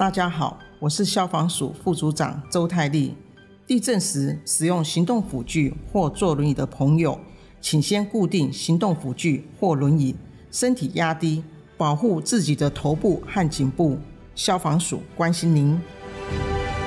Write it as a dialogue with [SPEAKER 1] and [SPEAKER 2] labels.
[SPEAKER 1] 大家好，我是消防署副组长周泰丽。地震时使用行动辅具或坐轮椅的朋友，请先固定行动辅具或轮椅，身体压低，保护自己的头部和颈部。消防署关心您。